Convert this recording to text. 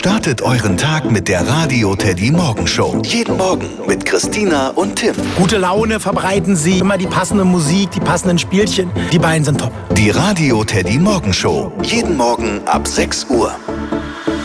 Startet euren Tag mit der Radio Teddy Morgen Show. Jeden Morgen mit Christina und Tim. Gute Laune verbreiten sie, immer die passende Musik, die passenden Spielchen. Die beiden sind top. Die Radio Teddy Morgen Show. Jeden Morgen ab 6 Uhr.